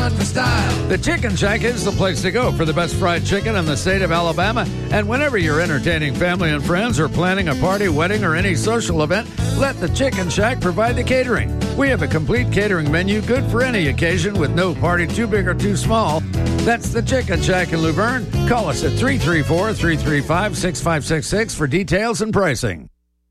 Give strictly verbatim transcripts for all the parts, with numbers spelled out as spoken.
restaurant for style. The Chicken Shack is the place to go for the best fried chicken in the state of Alabama. And whenever you're entertaining family and friends or planning a party, wedding, or any social event, let the Chicken Shack provide the catering. We have a complete catering menu good for any occasion with no party too big or too small. That's the Chicken Shack in Luverne. Call us at three three four, three three five, six five six six for details and pricing.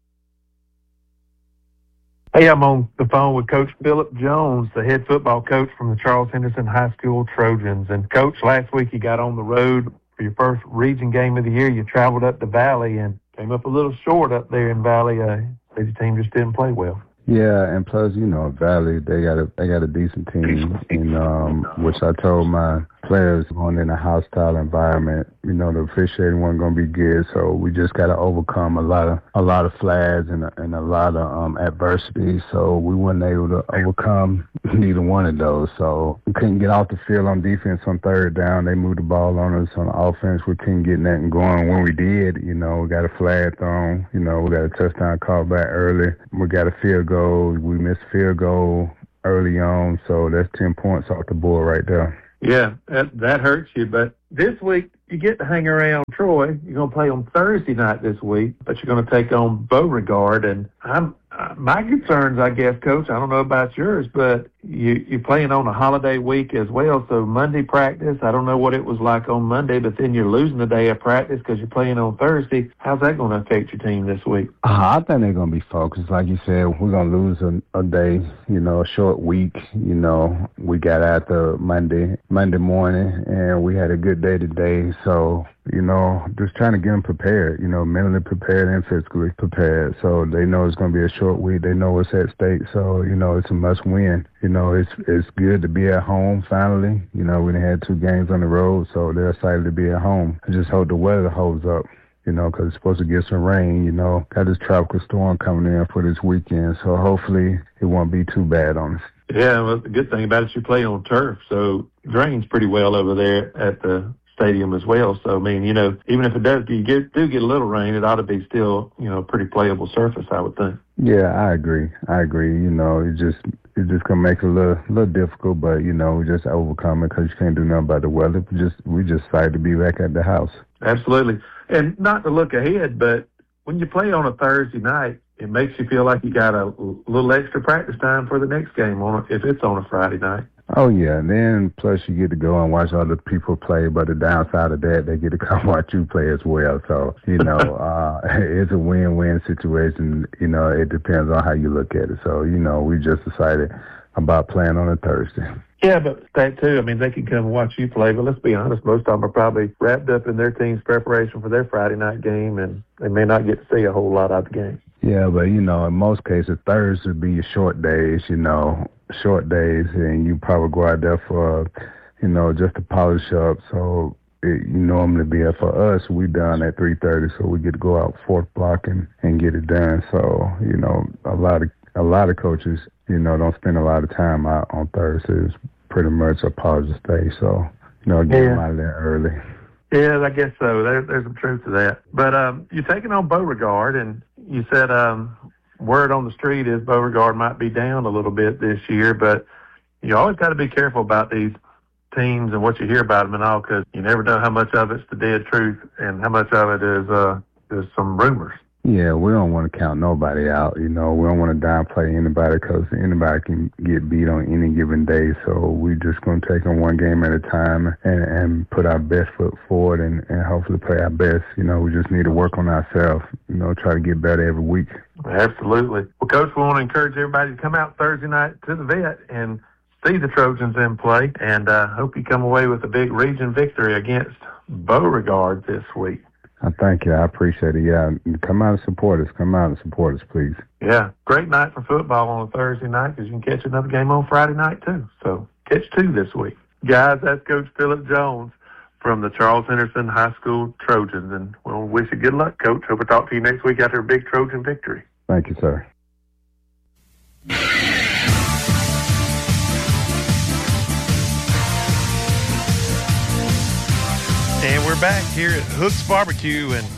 Hey, I'm on the phone with Coach Phillip Jones, the head football coach from the Charles Henderson High School Trojans. And, Coach, last week you got on the road for your first region game of the year. You traveled up to Valley and came up a little short up there in Valley. Uh, your team just didn't play well. Yeah, and plus, you know, Valley, they got a they got a decent team, and um, which I told my players going in a hostile environment, you know, the officiating wasn't going to be good, so we just got to overcome a lot of a lot of flags and a, and a lot of um, adversity. So we weren't able to overcome neither one of those. So we couldn't get off the field on defense on third down. They moved the ball on us on offense. We couldn't get nothing going. When we did, you know, we got a flag thrown. You know, we got a touchdown call back early. We got a field goal. We missed a field goal early on, so that's ten points off the board right there. Yeah, that, that hurts you. But this week, you get to hang around Troy. You're going to play on Thursday night this week, but you're going to take on Beauregard. And I'm uh, my concerns, I guess, Coach, I don't know about yours, but you, you're playing on a holiday week as well. So Monday practice, I don't know what it was like on Monday, but then you're losing a day of practice because you're playing on Thursday. How's that going to affect your team this week? Uh, I think they're going to be focused. Like you said, we're going to lose a, a day, you know, a short week. You know, we got out the Monday, Monday morning, and we had a good day today. So, you know, just trying to get them prepared, you know, mentally prepared and physically prepared. So they know it's going to be a short week. They know what's at stake. So, you know, it's a must win. You know, it's it's good to be at home finally. You know, we done had two games on the road, so they're excited to be at home. I just hope the weather holds up, you know, because it's supposed to get some rain, you know. Got this tropical storm coming in for this weekend, so hopefully it won't be too bad on us. Yeah, well, the good thing about it is you play on turf, so it drains pretty well over there at the stadium as well. So, I mean, you know, even if it does, you get, do get a little rain, it ought to be still, you know, pretty playable surface, I would think. Yeah, I agree. I agree. You know, it just it's just gonna make it a little little difficult, but you know, we just overcome it because you can't do nothing about the weather. We just we just excited to be back at the house. Absolutely, and not to look ahead, but when you play on a Thursday night, it makes you feel like you got a little extra practice time for the next game on a, if it's on a Friday night. Oh, yeah. And then plus you get to go and watch other people play, but the downside of that, they get to come watch you play as well. So, you know, uh, it's a win-win situation. You know, it depends on how you look at it. So, you know, we just decided about playing on a Thursday. Yeah, but that too, I mean, they can come and watch you play, but let's be honest, most of them are probably wrapped up in their team's preparation for their Friday night game, and they may not get to see a whole lot of the game. Yeah, but, you know, in most cases, Thursday would be your short days, you know, short days, and you probably go out there for, you know, just to polish up. So it, you normally be there. For us, we done at three thirty, so we get to go out fourth block and, and get it done. So, you know, a lot of a lot of coaches, you know, don't spend a lot of time out on Thursdays. Pretty much a positive day. So, you know, get yeah. them out of there early. Yeah, I guess so. There, there's some truth to that. But um, you're taking on Beauregard, and you said um, word on the street is Beauregard might be down a little bit this year, but you always got to be careful about these teams and what you hear about them and all, because you never know how much of it's the dead truth and how much of it is uh, is some rumors. Yeah, we don't want to count nobody out. You know, we don't want to downplay anybody because anybody can get beat on any given day. So we're just going to take on one game at a time and, and put our best foot forward and, and hopefully play our best. You know, we just need to work on ourselves, you know, try to get better every week. Absolutely. Well, Coach, we want to encourage everybody to come out Thursday night to the Vet and see the Trojans in play, and uh, hope you come away with a big region victory against Beauregard this week. I thank you. I appreciate it. Yeah, come out and support us. Come out and support us, please. Yeah, great night for football on a Thursday night because you can catch another game on Friday night, too. So catch two this week. Guys, that's Coach Phillip Jones from the Charles Henderson High School Trojans. And we'll wish you good luck, Coach. Hope to talk to you next week after a big Trojan victory. Thank you, sir. And we're back here at Hook's Barbecue, and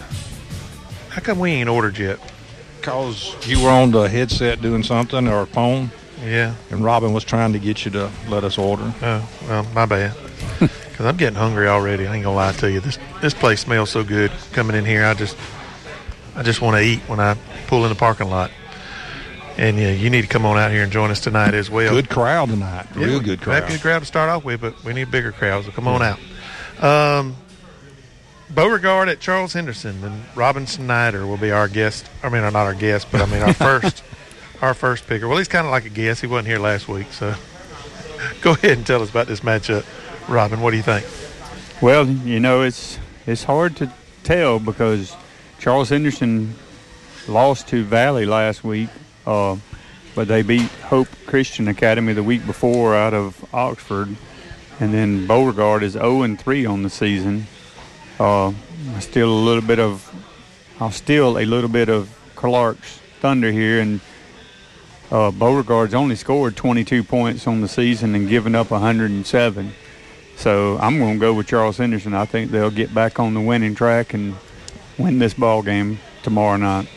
how come we ain't ordered yet? Because you were on the headset doing something or phone? Yeah. And Robin was trying to get you to let us order. Oh, well, my bad. Because I'm getting hungry already. I ain't gonna lie to you. This this place smells so good coming in here. I just I just want to eat when I pull in the parking lot. And yeah, you need to come on out here and join us tonight as well. Good crowd tonight. Yeah, Real good crowd. Happy crowd to start off with, but we need bigger crowds. So come on out. Um, Beauregard at Charles Henderson, and Robin Snyder will be our guest. I mean, not our guest, but I mean our first, our first picker. Well, he's kind of like a guest. He wasn't here last week, so go ahead and tell us about this matchup, Robin. What do you think? Well, you know, it's it's hard to tell because Charles Henderson lost to Valley last week, uh, but they beat Hope Christian Academy the week before out of Oxford, and then Beauregard is oh and three on the season. Uh, still a little bit of, I'll still a little bit of Clark's thunder here, and uh, Beauregard's only scored twenty-two points on the season and given up one hundred seven. So I'm going to go with Charles Henderson. I think they'll get back on the winning track and win this ball game tomorrow night.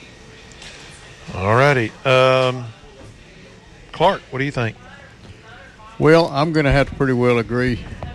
All righty. Um, Clark, what do you think? Well, I'm going to have to pretty well agree.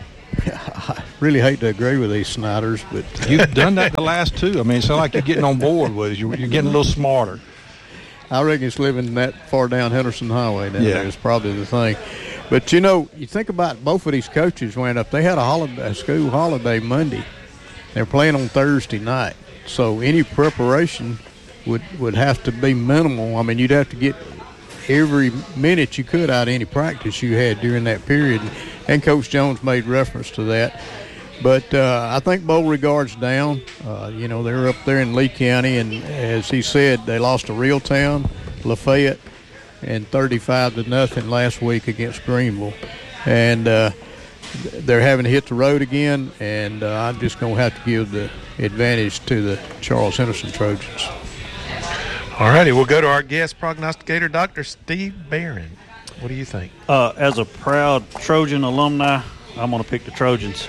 I really hate to agree with these Snyders, but You've done that the last two. I mean, it's not like you're getting on board with it. You're, you're getting a little smarter. I reckon it's living that far down Henderson Highway down Yeah. there is probably the thing. But, you know, you think about both of these coaches went up. They had a holiday, a school holiday Monday. They're playing on Thursday night. So any preparation would, would have to be minimal. I mean, you'd have to get every minute you could out of any practice you had during that period. And Coach Jones made reference to that. But uh, I think Beauregard's down. Uh, you know, they're up there in Lee County, and as he said, they lost to Reeltown, Lafayette, and thirty-five to nothing last week against Greenville. And uh, they're having to hit the road again, and uh, I'm just going to have to give the advantage to the Charles Henderson Trojans. All righty, we'll go to our guest prognosticator, Doctor Steve Barron. What do you think? Uh, as a proud Trojan alumni, I'm going to pick the Trojans.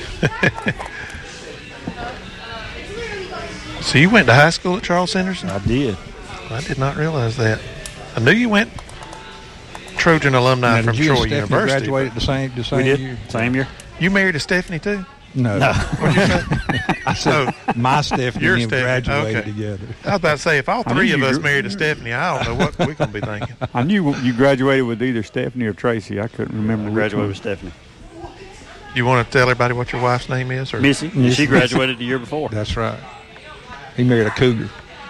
So you went to high school at Charles Henderson? I did. I did not realize that. I knew you went Trojan alumni Now, from did you and Troy Stephanie University. graduate the same, the same We did. year? Same year. You married a Stephanie too? No. What'd you say? I said Oh, my Stephanie your and him Stephanie, graduated okay. together. I was about to say, if all I three knew of you us grew- married a Stephanie, I don't know what we're going to be thinking. I knew you graduated with either Stephanie or Tracy. I couldn't remember I which graduated one. with Stephanie. You want to tell everybody what your wife's name is? Or? Missy. and Missy. She graduated the year before. That's right. He married a cougar.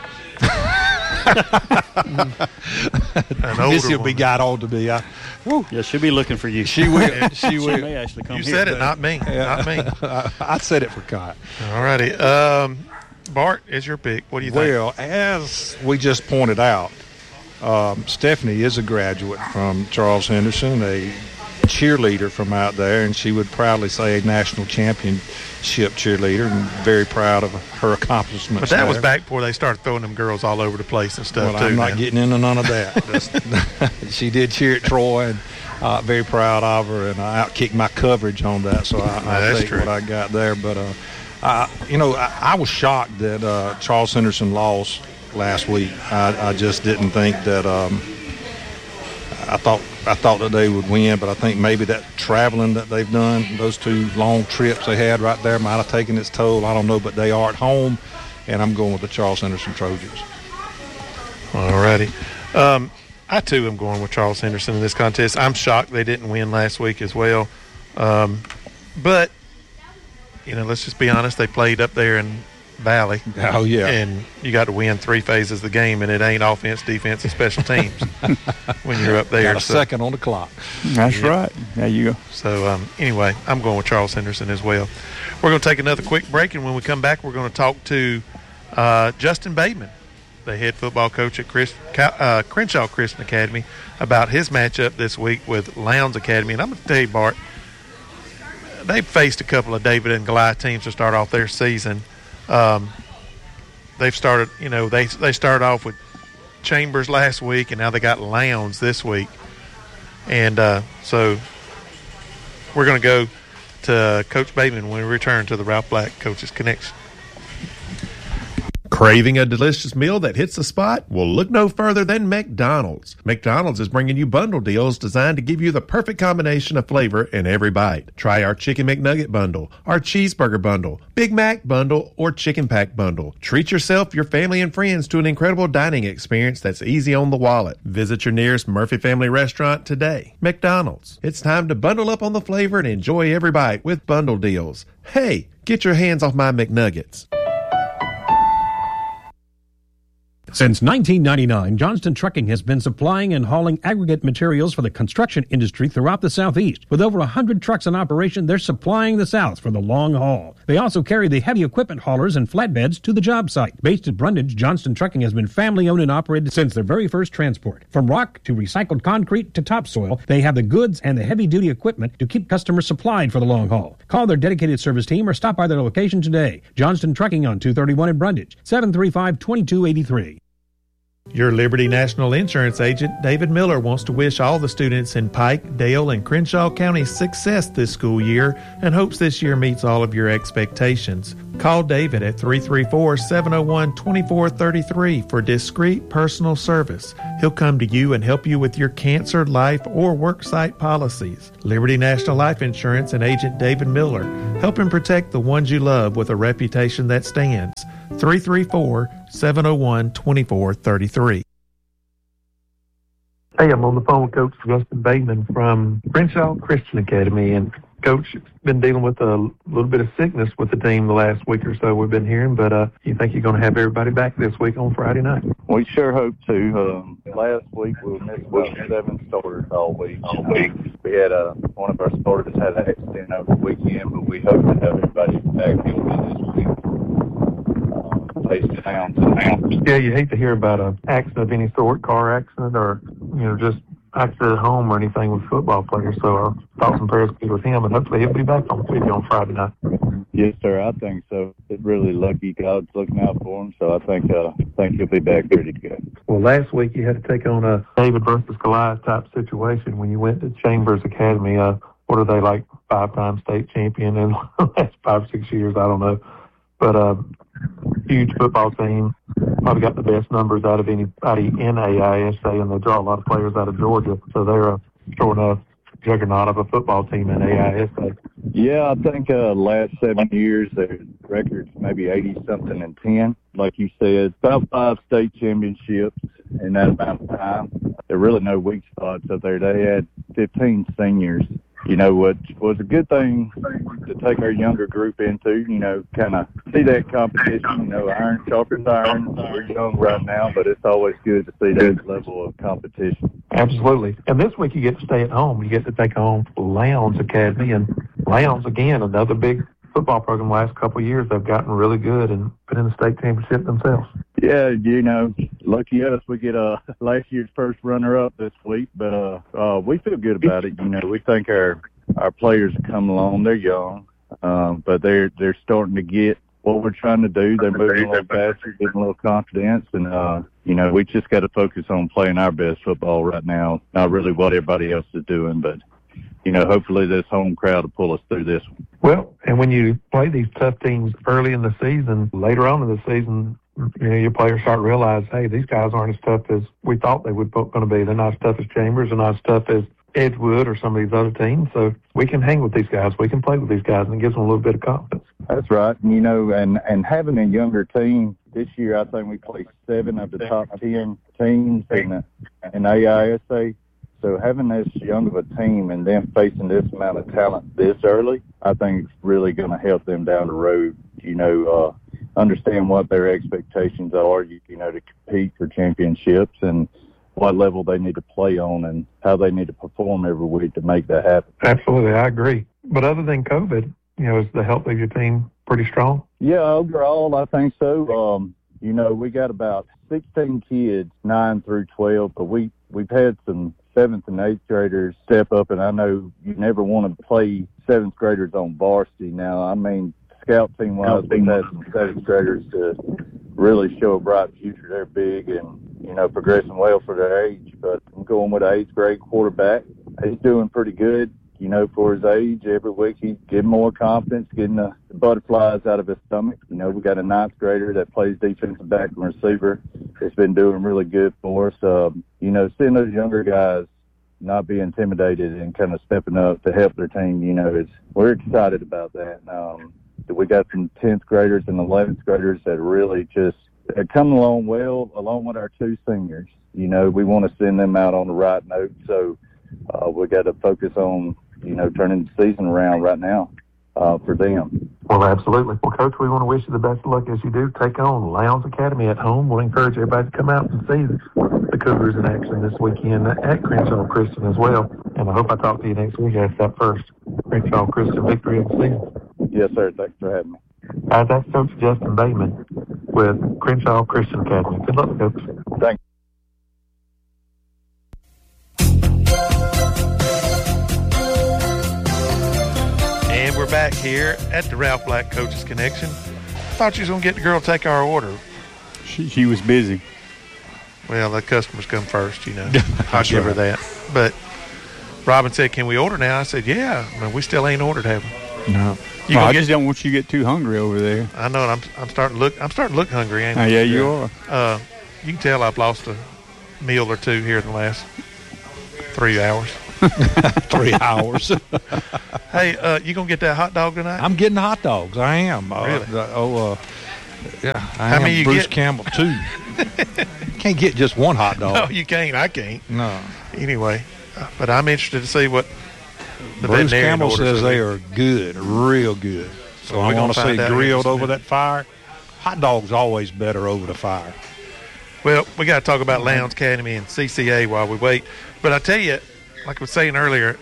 An older Missy will be woman. got old to be. I, whew, Yeah, she'll be looking for you. she will. She She will. may actually come You here. said it, not me. Not me. I, I said it for Cott. All righty. Um, Bart is your pick. What do you think? Well, as we just pointed out, um, Stephanie is a graduate from Charles Henderson, a cheerleader from out there, and she would proudly say a national championship cheerleader, and very proud of her accomplishments. But that was there. back before they started throwing them girls all over the place and stuff, Well, too. I'm not now. getting into none of that. That's- she did cheer at Troy, and uh, very proud of her, and I outkicked my coverage on that, so I, I that's take true. what I got there. But, uh, uh, you know, I, I was shocked that uh, Charles Henderson lost last week. I, I just didn't think that um, – I thought I thought that they would win, but I think maybe that traveling that they've done, those two long trips they had right there, might have taken its toll. I don't know, but they are at home, and I'm going with the Charles Henderson Trojans. All righty. Um, I, too, am going with Charles Henderson in this contest. I'm shocked they didn't win last week as well. Um, but, you know, let's just be honest. They played up there in Valley. Oh, yeah. And you got to win three phases of the game, and it ain't offense, defense, and special teams when you're up there. Got a So- second on the clock. That's right. There you go. So, um, anyway, I'm going with Charles Henderson as well. We're going to take another quick break, and when we come back, we're going to talk to uh, Justin Bateman, the head football coach at Chris, uh, Crenshaw Christian Academy, about his matchup this week with Lowndes Academy. And I'm going to tell you, Bart, they've faced a couple of David and Goliath teams to start off their season. Um, they've started, you know, they they started off with Chambers last week, and now they got Lowndes this week. And uh, so we're going to go to Coach Bateman when we return to the Ralph Black Coaches Connection. Craving a delicious meal that hits the spot? Well, look no further than McDonald's. McDonald's is bringing you bundle deals designed to give you the perfect combination of flavor in every bite. Try our Chicken McNugget bundle, our Cheeseburger bundle, Big Mac bundle, or Chicken Pack bundle. Treat yourself, your family, and friends to an incredible dining experience that's easy on the wallet. Visit your nearest Murphy Family Restaurant today. McDonald's. It's time to bundle up on the flavor and enjoy every bite with bundle deals. Hey, get your hands off my McNuggets. Since nineteen ninety-nine, Johnston Trucking has been supplying and hauling aggregate materials for the construction industry throughout the Southeast. With over one hundred trucks in operation, they're supplying the South for the long haul. They also carry the heavy equipment haulers and flatbeds to the job site. Based at Brundage, Johnston Trucking has been family-owned and operated since their very first transport. From rock to recycled concrete to topsoil, they have the goods and the heavy-duty equipment to keep customers supplied for the long haul. Call their dedicated service team or stop by their location today. Johnston Trucking on two thirty-one in Brundage, seven three five, two two eight three. Your Liberty National Insurance agent, David Miller, wants to wish all the students in Pike, Dale, and Crenshaw counties success this school year and hopes this year meets all of your expectations. Call David at three three four, seven oh one, two four three three for discreet personal service. He'll come to you and help you with your cancer, life, or worksite policies. Liberty National Life Insurance and agent David Miller, helping protect the ones you love with a reputation that stands. three three four, seven oh one, two four three three. Hey, I'm on the phone with Coach Justin Bateman from Crenshaw Christian Academy. And, Coach, been dealing with a little bit of sickness with the team the last week or so we've been hearing, but uh, you think you're going to have everybody back this week on Friday night? We sure hope to. Um, last week we missed about seven starters all week. All week. We had uh, one of our starters had an accident over the weekend, but we hope to have everybody back healthy this week. Yeah, you hate to hear about an accident of any sort, car accident, or you know, just accident at home or anything with football players. So our thoughts and prayers be with him, and hopefully he'll be back on with you on Friday night. Yes, sir. I think so. It's really lucky God's looking out for him, so I think uh, I think he'll be back ready to go. Well, last week you had to take on a David versus Goliath type situation when you went to Chambers Academy. Uh, what are they, like five-time state champion in the last five, six years? I don't know. But uh, huge football team, probably got the best numbers out of anybody in A I S A, and they draw a lot of players out of Georgia. So they're a sure enough juggernaut of a football team in A I S A. Yeah, I think uh, last seven years their record's maybe eighty something and ten. Like you said, about five state championships in that amount of time. There are really no weak spots up there. They had fifteen seniors. You know, what was a good thing to take our younger group into, you know, kind of see that competition, you know, iron sharpens iron. We're young right now, but it's always good to see that level of competition. Absolutely. And this week you get to stay at home. You get to take on Lowndes Academy, and Lowndes, again, another big football program. The last couple of years, they've gotten really good and been in the state championship themselves. Yeah, you know, lucky us, we get uh, last year's first runner-up this week, but uh, uh, we feel good about it. You know, we think our our players are coming along. They're young, um, but they're they're starting to get what we're trying to do. They're moving a little faster, getting a little confidence, and uh, you know, we just got to focus on playing our best football right now. Not really what everybody else is doing, but you know, hopefully this home crowd will pull us through this one. Well, and when you play these tough teams early in the season, later on in the season, you know, your players start to realize, hey, these guys aren't as tough as we thought they were going to be. They're not as tough as Chambers. They're not as tough as Edgewood or some of these other teams. So we can hang with these guys. We can play with these guys, and it gives them a little bit of confidence. That's right. And, you know, and, and having a younger team, this year I think we played seven of the top ten teams in, the, in A I S A. So having this young of a team and then facing this amount of talent this early, I think it's really going to help them down the road, you know, uh, understand what their expectations are, you, you know, to compete for championships and what level they need to play on and how they need to perform every week to make that happen. Absolutely, I agree. But other than COVID, you know, is the health of your team pretty strong? Yeah, overall, I think so. Um, you know, we got about sixteen kids, nine through twelve, but we, we've had some seventh and eighth graders step up, and I know you never want to play seventh graders on varsity now. I mean, scout team wise, we've had some seventh graders to really show a bright future. They're big and, you know, progressing well for their age, but I'm going with an eighth grade quarterback. He's doing pretty good. you know, for his age, every week he's getting more confidence, getting the butterflies out of his stomach. You know, we got a ninth grader that plays defensive back and receiver. It's been doing really good for us. Um, you know, seeing those younger guys not be intimidated and kind of stepping up to help their team, you know, it's, we're excited about that. Um, we got some tenth graders and eleventh graders that really just are coming along well, along with our two seniors. You know, we want to send them out on the right note, so uh, we got to focus on, you know, turning the season around right now uh, for them. Well, absolutely. Well, Coach, we want to wish you the best of luck as you do take on Lowndes Academy at home. We'll encourage everybody to come out and see the Cougars in action this weekend at Crenshaw Christian as well. And I hope I talk to you next week after that first Crenshaw Christian victory of the season. Yes, sir. Thanks for having me. Uh, that's Coach Justin Bateman with Crenshaw Christian Academy. Good luck, Coach. Thanks. And we're back here at the Ralph Black Coaches Connection. Thought you was going to get the girl to take our order. She, she was busy. Well, the customers come first, you know. I'll give her that. But Robin said, can we order now? I said, yeah. I mean, we still ain't ordered, have we? No. You well, I get, just don't want you to get too hungry over there. I know. I'm I'm starting to look. I'm starting to look hungry. Ain't uh, I? Yeah, you are. Uh, you can tell I've lost a meal or two here in the last three hours. Three hours. Hey, uh, you gonna get that hot dog tonight? I'm getting hot dogs. I am. Uh, Really? the- oh, uh, yeah. I How am many you Bruce get? Campbell too. Can't get just one hot No, dog. you can't. I can't. No. Anyway, uh, but I'm interested to see what the Bruce veterinarian Campbell orders says for they me. are good, real good. So Well, I we're want to gonna say find out here in grilled just a over minute. that fire. Hot dog's always better over the fire. Well, we got to talk about Lowndes Academy and C C A while we wait. But I tell you, like I was saying earlier,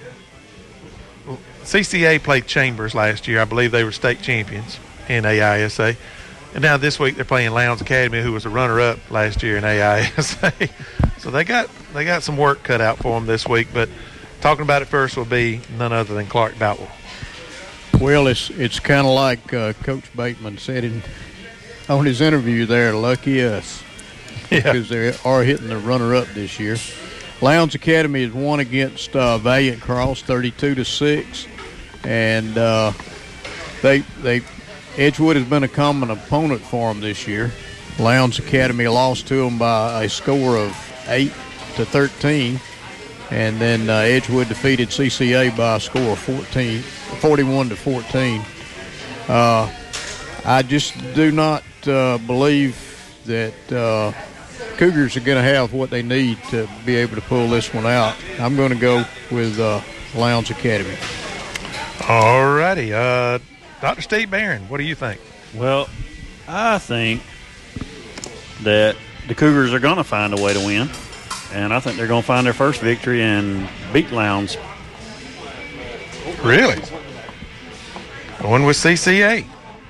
C C A played Chambers last year. I believe they were state champions in A I S A. And now this week they're playing Lowndes Academy, who was a runner-up last year in A I S A. So they got they got some work cut out for them this week. But talking about it first will be none other than Clark Boutwell. Well, it's it's kind of like uh, Coach Bateman said in, on his interview there, lucky us. Yeah. Because they are hitting the runner-up this year. Lowndes Academy has won against uh, Valiant Cross thirty-two to six. And uh, they they Edgewood has been a common opponent for them this year. Lowndes Academy lost to them by a score of eight to thirteen. And then uh, Edgewood defeated C C A by a score of fourteen, forty-one to fourteen. Uh, I just do not uh, believe that uh, Cougars are going to have what they need to be able to pull this one out. I'm going to go with uh, Lowndes Academy. All righty. Uh, Doctor Steve Barron, what do you think? Well, I think that the Cougars are going to find a way to win, and I think they're going to find their first victory and beat Lowndes. Really? Going with C C A.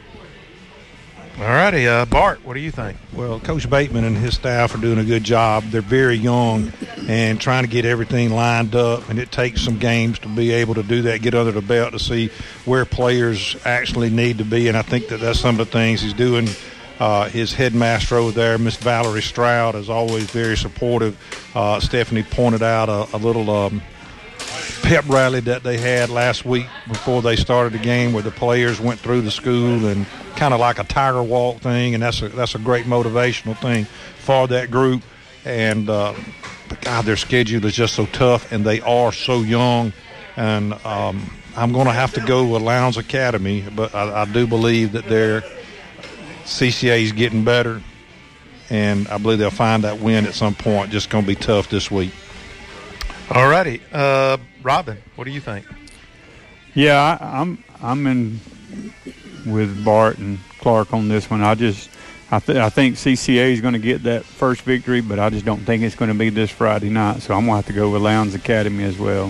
All righty. Uh, Bart, what do you think? Well, Coach Bateman and his staff are doing a good job. They're very young and trying to get everything lined up, and it takes some games to be able to do that, get under the belt to see where players actually need to be, and I think that that's some of the things he's doing. Uh, his headmaster over there, Miss Valerie Stroud, is always very supportive. Uh, Stephanie pointed out a, a little um, pep rally that they had last week before they started the game, where the players went through the school and kind of like a tiger walk thing, and that's a that's a great motivational thing for that group. And uh, but God, their schedule is just so tough, and they are so young. And um, I'm going to have to go with Lowndes Academy, but I, I do believe that their C C A is getting better, and I believe they'll find that win at some point. Just going to be tough this week. All righty. Uh, Robin, what do you think? Yeah, I, I'm I'm in with Bart and Clark on this one. I just I, th- I think C C A is going to get that first victory, but I just don't think it's going to be this Friday night. So I'm going to have to go with Lowndes Academy as well.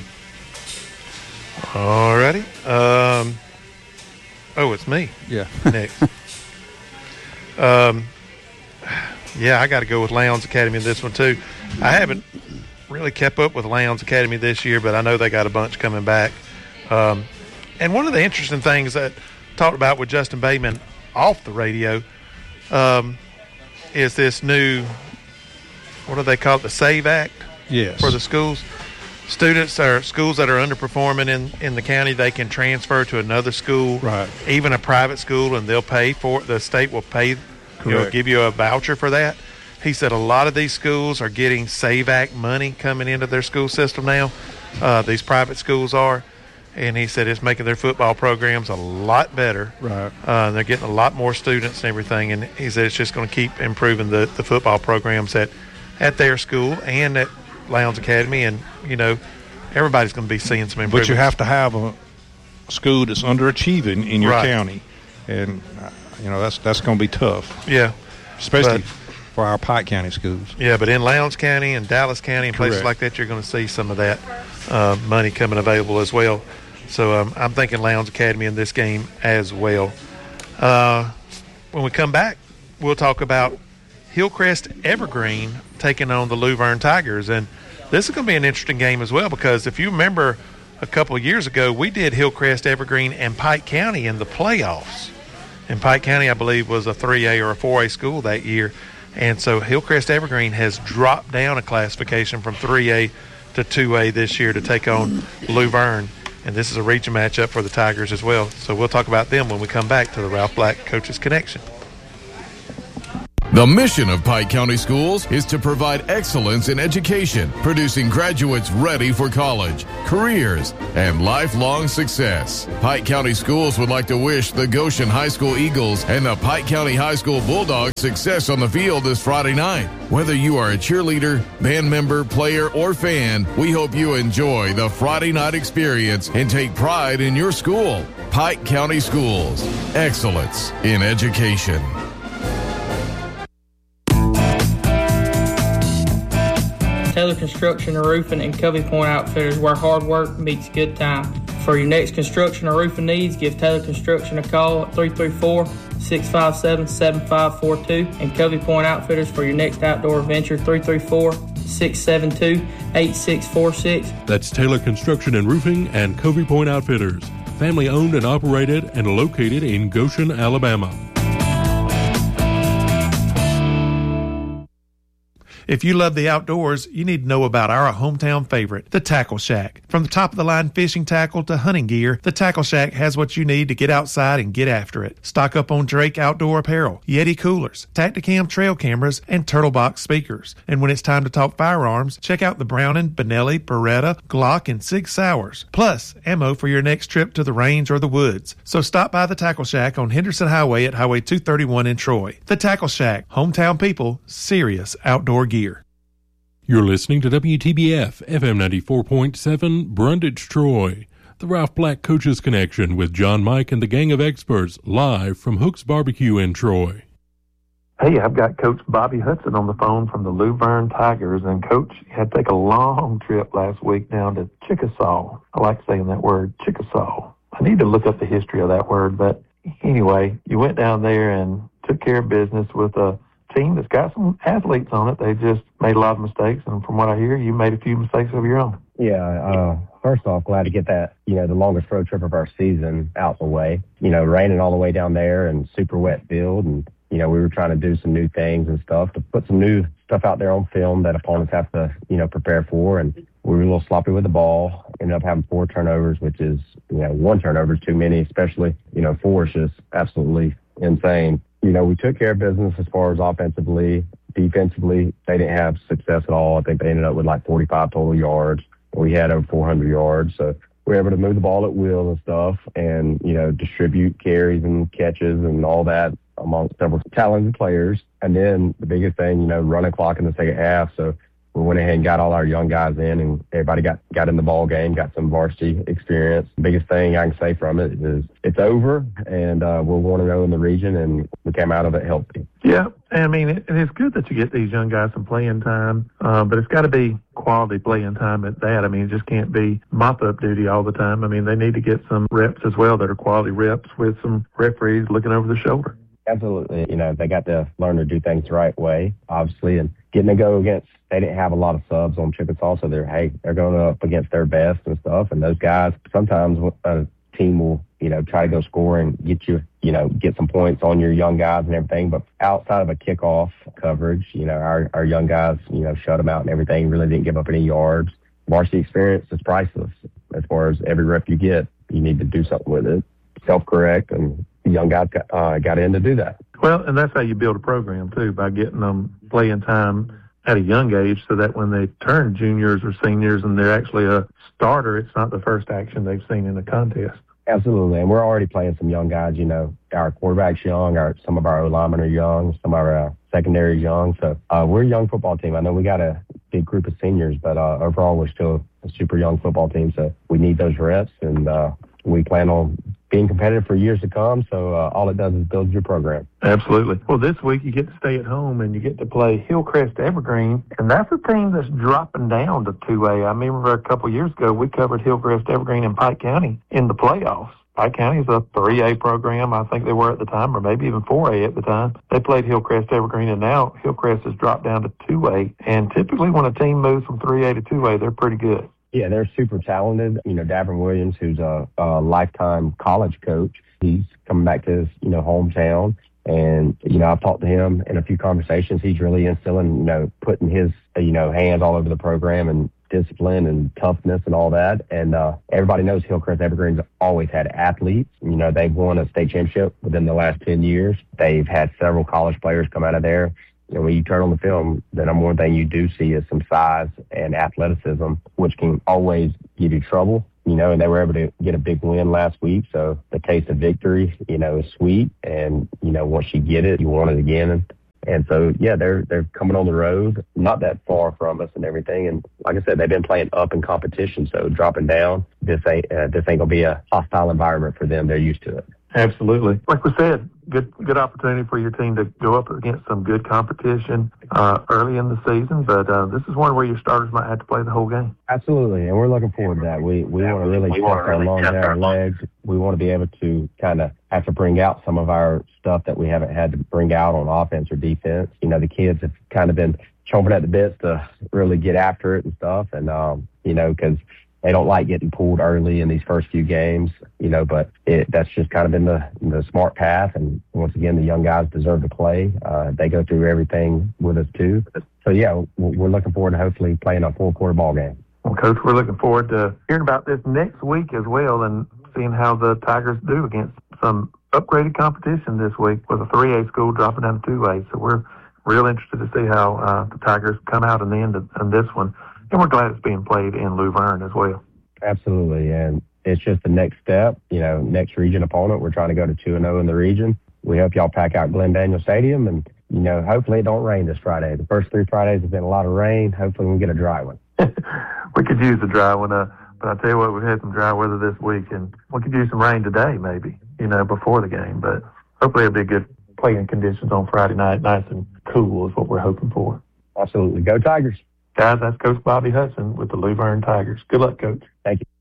All righty. Um, oh, it's me. Yeah. Next. um, yeah, I got to go with Lowndes Academy in this one too. I haven't really kept up with Lowndes Academy this year, but I know they got a bunch coming back. Um, and one of the interesting things that I talked about with Justin Bateman off the radio um, is this new, what do they call it, the SAVE Act Yes. for the schools. students or schools that are underperforming in, in the county, they can transfer to another school, right? Even a private school, and they'll pay for it. The state will pay, you know, give you a voucher for that. He said a lot of these schools are getting SAVE Act money coming into their school system now. Uh, these private schools are. And he said it's making their football programs a lot better. Right. Uh, they're getting a lot more students and everything. And he said it's just going to keep improving the, the football programs at, at their school and at Lowndes Academy. And, you know, everybody's going to be seeing some improvements. But you have to have a school that's underachieving in your right. county. And, uh, you know, that's that's going to be tough. Yeah. Especially but, for our Pike County schools. Yeah, but in Lowndes County and Dallas County and places Correct. like that, you're going to see some of that uh, money coming available as well. So um, I'm thinking Lowndes Academy in this game as well. Uh, when we come back, we'll talk about Hillcrest Evergreen taking on the Luverne Tigers. And this is going to be an interesting game as well, because if you remember a couple of years ago, we did Hillcrest Evergreen and Pike County in the playoffs. And Pike County, I believe, was a three A or a four A school that year. And so Hillcrest Evergreen has dropped down a classification from three A to two A this year to take on Luverne. And this is a region matchup for the Tigers as well. So we'll talk about them when we come back to the Ralph Black Coaches Connection. The mission of Pike County Schools is to provide excellence in education, producing graduates ready for college, careers, and lifelong success. Pike County Schools would like to wish the Goshen High School Eagles and the Pike County High School Bulldogs success on the field this Friday night. Whether you are a cheerleader, band member, player, or fan, we hope you enjoy the Friday night experience and take pride in your school. Pike County Schools, excellence in education. Taylor Construction and Roofing and Covey Point Outfitters, where hard work meets good time. For your next construction or roofing needs, give Taylor Construction a call at three three four, six five seven, seven five four two and Covey Point Outfitters for your next outdoor adventure, three three four, six seven two, eight six four six. That's Taylor Construction and Roofing and Covey Point Outfitters, family owned and operated and located in Goshen, Alabama. If you love the outdoors, you need to know about our hometown favorite, the Tackle Shack. From the top-of-the-line fishing tackle to hunting gear, the Tackle Shack has what you need to get outside and get after it. Stock up on Drake outdoor apparel, Yeti coolers, Tacticam trail cameras, and Turtle Box speakers. And when it's time to talk firearms, check out the Browning, Benelli, Beretta, Glock, and Sig Sauers. Plus, ammo for your next trip to the range or the woods. So stop by the Tackle Shack on Henderson Highway at Highway two thirty-one in Troy. The Tackle Shack, hometown people, serious outdoor gear. You're listening to W T B F, F M ninety-four point seven, Brundage, Troy. The Ralph Black Coaches Connection with John Mike and the gang of experts, live from Hook's Barbecue in Troy. Hey, I've got Coach Bobby Hudson on the phone from the Luverne Tigers. And, Coach, you had to take a long trip last week down to Chickasaw. I like saying that word, Chickasaw. I need to look up the history of that word. But anyway, you went down there and took care of business with a team that's got some athletes on it. They just made a lot of mistakes, and from what I hear, you made a few mistakes of your own. Yeah, uh, first off, glad to get that, you know, the longest road trip of our season out the way. You know, raining all the way down there and super wet field, and, you know, we were trying to do some new things and stuff to put some new stuff out there on film that opponents have to, you know, prepare for, and we were a little sloppy with the ball. Ended up having four turnovers, which is, you know, one turnover is too many, especially, you know, four is just absolutely insane. You know, we took care of business as far as offensively. Defensively, they didn't have success at all. I think they ended up with like forty-five total yards. We had over four hundred yards. So we were able to move the ball at will and stuff and, you know, distribute carries and catches and all that amongst several talented players. And then the biggest thing, you know, running clock in the second half. So we went ahead and got all our young guys in, and everybody got, got in the ball game, got some varsity experience. The biggest thing I can say from it is it's over, and uh, we're one and oh in the region, and we came out of it healthy. Yeah, I mean, it, and it's good that you get these young guys some playing time, uh, but it's got to be quality playing time at that. I mean, it just can't be mop-up duty all the time. I mean, they need to get some reps as well that are quality reps with some referees looking over the shoulder. Absolutely. You know, they got to learn to do things the right way, obviously, and getting to go against, they didn't have a lot of subs on Chickasaw, so they're, hey, they're going up against their best and stuff, and those guys, sometimes a team will, you know, try to go score and get you, you know, get some points on your young guys and everything, but outside of a kickoff coverage, you know, our, our young guys, you know, shut them out and everything, really didn't give up any yards. varsity experience is priceless. As far as every rep you get, you need to do something with it, self-correct, and the young guys got, uh, got in to do that. Well, and that's how you build a program, too, by getting them playing time at a young age so that when they turn juniors or seniors and they're actually a starter, it's not the first action they've seen in a contest. Absolutely, and we're already playing some young guys. You know, our quarterback's young, our some of our O-linemen are young, some of our uh, secondary is young. So uh, we're a young football team. I know we got a big group of seniors, but uh, overall we're still a super young football team. So we need those reps, and uh, we plan on being competitive for years to come. So uh, all it does is build your program. Absolutely. Well, this week you get to stay at home and you get to play Hillcrest Evergreen, and that's a team that's dropping down to two A. I remember a couple of years ago we covered Hillcrest Evergreen in Pike County in the playoffs. Pike County is a three A program, I think they were at the time, or maybe even four A at the time. They played Hillcrest Evergreen, and now Hillcrest has dropped down to two A. And typically when a team moves from three A to two A, they're pretty good. Yeah, they're super talented. You know, Davin Williams, who's a, a lifetime college coach, he's coming back to his, you know, hometown. And, you know, I've talked to him in a few conversations. He's really instilling, you know, putting his, you know, hands all over the program and discipline and toughness and all that. And uh, everybody knows Hillcrest Evergreen's always had athletes. You know, they've won a state championship within the last ten years. They've had several college players come out of there. And when you turn on the film, the number one thing you do see is some size and athleticism, which can always give you trouble, you know, and they were able to get a big win last week. So the taste of victory, you know, is sweet. And, you know, once you get it, you want it again. And, and so, yeah, they're they're coming on the road, not that far from us and everything. And like I said, they've been playing up in competition. So dropping down, this ain't, uh, this ain't going to be a hostile environment for them. They're used to it. Absolutely. Like we said, good good opportunity for your team to go up against some good competition uh, early in the season, but uh, this is one where your starters might have to play the whole game. Absolutely, and we're looking forward to that. We we want to really test our lungs and our legs. We want to be able to kind of have to bring out some of our stuff that we haven't had to bring out on offense or defense. You know, the kids have kind of been chomping at the bits to really get after it and stuff, and, um, you know, because they don't like getting pulled early in these first few games, you know, but it, that's just kind of been the, the smart path. And once again, the young guys deserve to play. Uh, they go through everything with us too. So yeah, we're looking forward to hopefully playing a full quarter ball game. Well, Coach, we're looking forward to hearing about this next week as well and seeing how the Tigers do against some upgraded competition this week with a three A school dropping down to two A. So we're real interested to see how uh, the Tigers come out in the end of in this one. And we're glad it's being played in Luverne as well. Absolutely, and it's just the next step. You know, next region opponent. We're trying to go to two and zero in the region. We hope y'all pack out Glen Daniel Stadium, and you know, hopefully it don't rain this Friday. The first three Fridays have been a lot of rain. Hopefully we can get a dry one. We could use a dry one, uh, but I tell you what, we've had some dry weather this week, and we could use some rain today, maybe. You know, before the game, but hopefully it'll be good playing conditions on Friday night, nice and cool is what we're hoping for. Absolutely, go Tigers. Guys, that's Coach Bobby Hudson with the Luverne Tigers. Good luck, Coach. Thank you.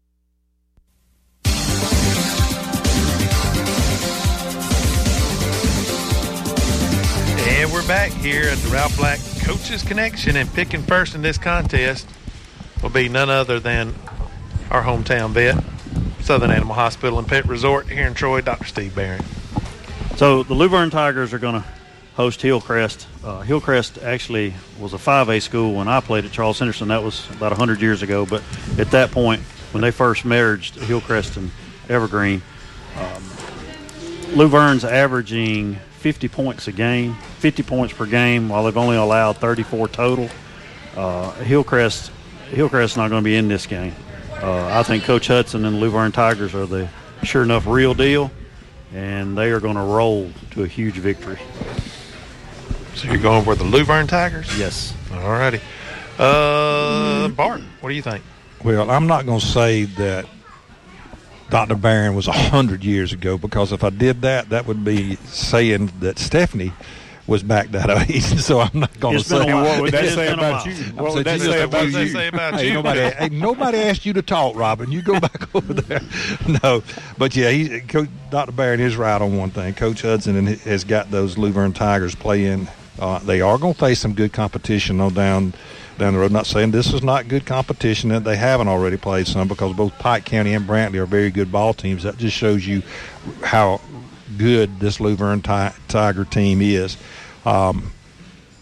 And we're back here at the Ralph Black Coaches Connection, and picking first in this contest will be none other than our hometown vet, Southern Animal Hospital and Pet Resort here in Troy, Doctor Steve Barron. So the Luverne Tigers are going to host Hillcrest. Uh, Hillcrest actually was a five A school when I played at Charles Henderson. That was about one hundred years ago. But at that point, when they first merged Hillcrest and Evergreen, um, Luverne's averaging fifty points a game, fifty points per game, while they've only allowed thirty-four total. Uh, Hillcrest, Hillcrest's not going to be in this game. Uh, I think Coach Hudson and the Luverne Tigers are the sure enough real deal, and they are going to roll to a huge victory. So you're going for the Luverne Tigers? Yes. All righty. Uh, Bart, what do you think? Well, I'm not going to say that Doctor Barron was one hundred years ago, because if I did that, that would be saying that Stephanie was back that age. So I'm not going to say. What would that say about you? What would that say about you? Say about hey, you? Nobody, hey, nobody asked you to talk, Robin. You go back over there. No, but yeah, he, Coach, Doctor Barron is right on one thing. Coach Hudson has got those Luverne Tigers playing. Uh, they are going to face some good competition on down down the road. Not saying this is not good competition, that they haven't already played some, because both Pike County and Brantley are very good ball teams. That just shows you how good this Luverne Tiger team is. Um,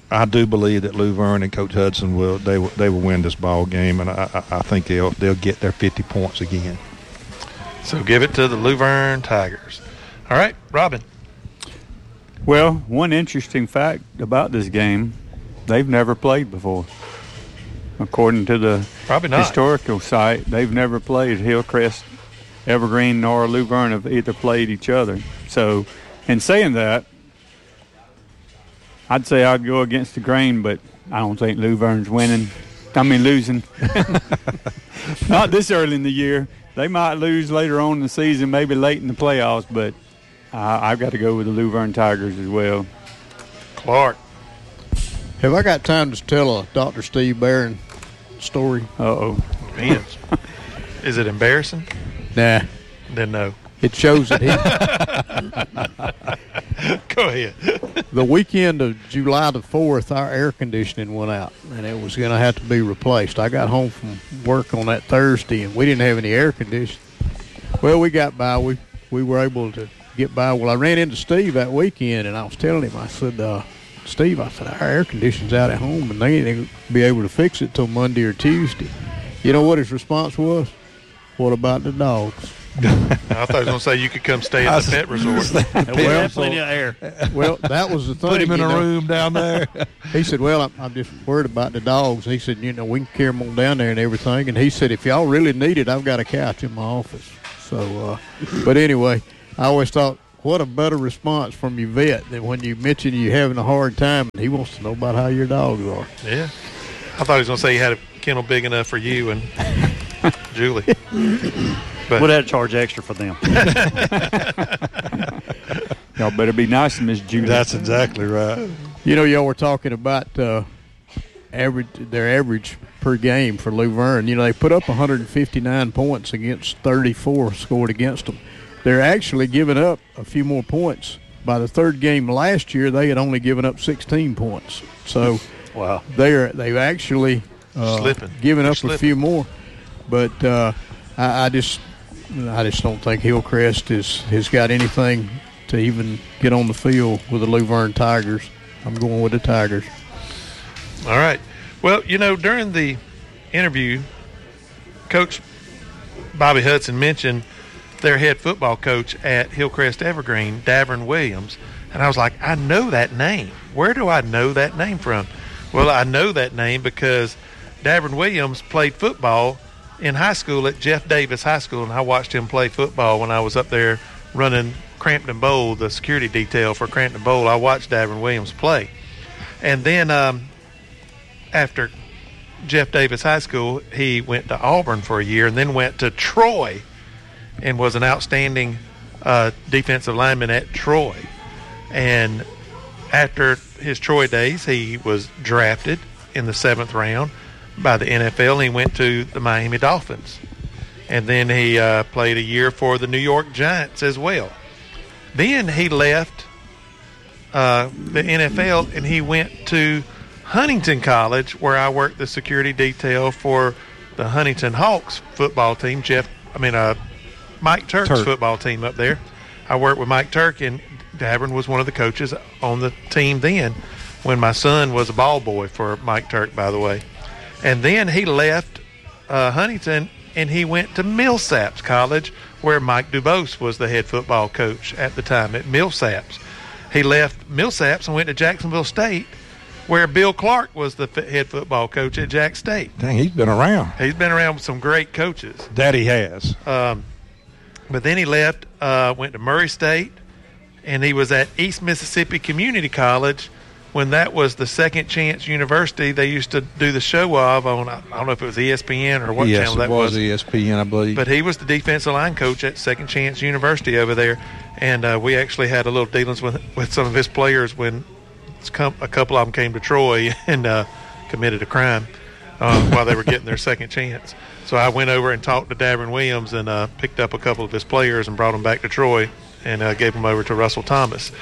I do believe that Luverne and Coach Hudson will they will they will win this ball game, and I, I, I think they'll they'll get their fifty points again. So give it to the Luverne Tigers. All right, Robin. Well, one interesting fact about this game, they've never played before. According to the Probably not. historical site, they've never played. Hillcrest, Evergreen, nor Luverne have either played each other. So, in saying that, I'd say I'd go against the grain, but I don't think Luverne's winning. I mean, losing. Not this early in the year. They might lose later on in the season, maybe late in the playoffs, but uh, I've got to go with the Luverne Tigers as well. Clark. Have I got time to tell a Doctor Steve Barron story? Uh-oh. Depends. Is it embarrassing? Nah. Then no. It shows that he... Go ahead. The weekend of July the fourth, our air conditioning went out, and it was going to have to be replaced. I got home from work on that Thursday, and we didn't have any air conditioning. Well, we got by. We we were able to get by. Well, I ran into Steve that weekend, and I was telling him, I said, uh, Steve, I said, our air conditioning's out at home, and they ain't going to be able to fix it till Monday or Tuesday. You know what his response was? What about the dogs? I thought I was going to say you could come stay at the pet resort. We have plenty of air. Well, that was the thing. Put him in you a know. room down there. He said, well, I'm, I'm just worried about the dogs. He said, you know, we can carry them on down there and everything. And he said, if y'all really need it, I've got a couch in my office. So, uh, but anyway, I always thought, what a better response from your vet than when you mention you're having a hard time and he wants to know about how your dogs are. Yeah. I thought he was going to say he had a kennel big enough for you and Julie. But We'd have to charge extra for them. Y'all better be nice to Miss Julie. That's exactly right. You know, y'all were talking about uh, average their average per game for Luverne. You know, they put up one hundred fifty-nine points against thirty-four scored against them. They're actually giving up a few more points. By the third game last year, they had only given up sixteen points. So, wow, they're they've actually uh, Slipping. given They're up slipping. a few more. But uh, I, I just I just don't think Hillcrest is has got anything to even get on the field with the Luverne Tigers. I'm going with the Tigers. All right. Well, you know, during the interview, Coach Bobby Hudson mentioned their head football coach at Hillcrest Evergreen, Davern Williams. And I was like, I know that name. Where do I know that name from? Well, I know that name because Davern Williams played football in high school at Jeff Davis High School, and I watched him play football when I was up there running Crampton Bowl, the security detail for Crampton Bowl. I watched Davern Williams play. And then um, after Jeff Davis High School, he went to Auburn for a year and then went to Troy and was an outstanding uh, defensive lineman at Troy. And after his Troy days, he was drafted in the seventh round by the N F L, and he went to the Miami Dolphins. And then he uh, played a year for the New York Giants as well. Then he left uh, the N F L, and he went to Huntington College, where I worked the security detail for the Huntington Hawks football team. Jeff, I mean, uh, Mike Turk's Turk. football team up there. I worked with Mike Turk, and Davern was one of the coaches on the team then when my son was a ball boy for Mike Turk, by the way. And then he left uh, Huntington, and he went to Millsaps College, where Mike Dubose was the head football coach at the time at Millsaps. He left Millsaps and went to Jacksonville State, where Bill Clark was the f- head football coach at Jack State. Dang, he's been around. He's been around with some great coaches. Daddy has. Um, but then he left, uh, went to Murray State, and he was at East Mississippi Community College when that was the Second Chance University. They used to do the show of on, I don't know if it was E S P N or what yes, channel that it was. was. E S P N, I believe. But he was the defensive line coach at Second Chance University over there, and uh, we actually had a little dealings with with some of his players when a couple of them came to Troy and uh, committed a crime uh, while they were getting their second chance. So I went over and talked to Davern Williams and uh, picked up a couple of his players and brought them back to Troy and uh, gave them over to Russell Thomas.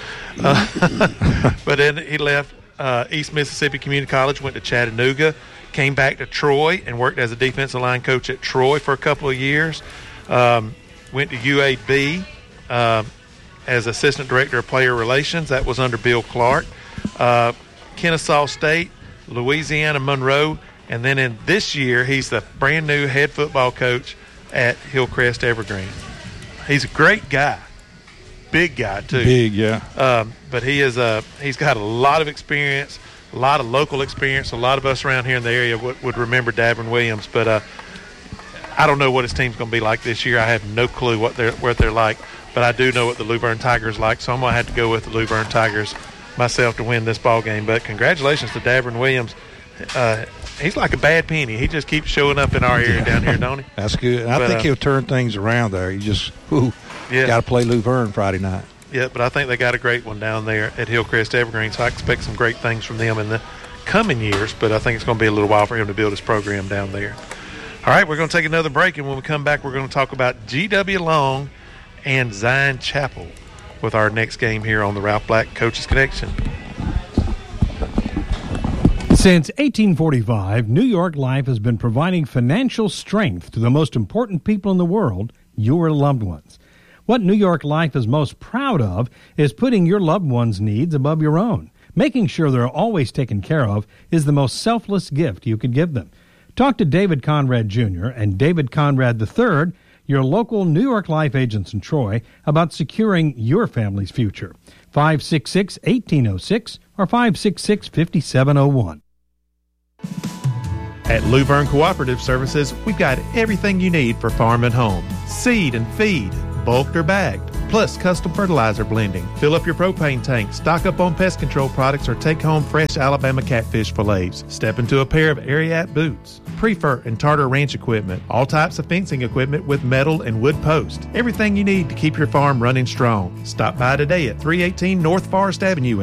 Uh, but then he left uh, East Mississippi Community College, went to Chattanooga, came back to Troy and worked as a defensive line coach at Troy for a couple of years. Um, went to U A B uh, as assistant director of player relations. That was under Bill Clark. Uh, Kennesaw State, Louisiana Monroe, and then in this year he's the brand new head football coach at Hillcrest Evergreen. He's a great guy, big guy too. Big, yeah. Um, but he is a he's got a lot of experience, a lot of local experience. A lot of us around here in the area would, would remember Davin Williams, but uh, I don't know what his team's going to be like this year. I have no clue what they're what they're like, but I do know what the Luverne Tigers like, so I'm going to have to go with the Luverne Tigers myself to win this ball game. But congratulations to Davin Williams. Uh, he's like a bad penny. He just keeps showing up in our area down here, don't he? That's good. I But, think uh, he'll turn things around there. You just ooh, Yeah. got to play Luverne Friday night. Yeah, but I think they got a great one down there at Hillcrest Evergreen, so I expect some great things from them in the coming years, but I think it's going to be a little while for him to build his program down there. All right, we're going to take another break, and when we come back, we're going to talk about G W Long and Zion Chapel with our next game here on the Ralph Black Coaches Connection. Since eighteen forty-five, New York Life has been providing financial strength to the most important people in the world, your loved ones. What New York Life is most proud of is putting your loved ones' needs above your own. Making sure they're always taken care of is the most selfless gift you could give them. Talk to David Conrad Junior and David Conrad the third, your local New York Life agents in Troy, about securing your family's future. five six six, one eight zero six or five six six, five seven zero one. At Luverne Cooperative Services, we've got everything you need for farm and home. Seed and feed, bulked or bagged, plus custom fertilizer blending. Fill up your propane tank, stock up on pest control products, or take home fresh Alabama catfish fillets. Step into a pair of Ariat boots, Prefer and Tartar Ranch equipment, all types of fencing equipment with metal and wood posts. Everything you need to keep your farm running strong. Stop by today at three eighteen North Forest Avenue